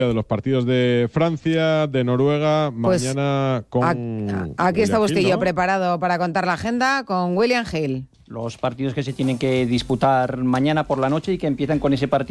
de los partidos de Francia, de Noruega, Pues, mañana con... Aquí está William Bustillo Hill, ¿no? preparado para contar la agenda con William Hill. Los partidos que se tienen que disputar mañana por la noche y que empiezan con ese partido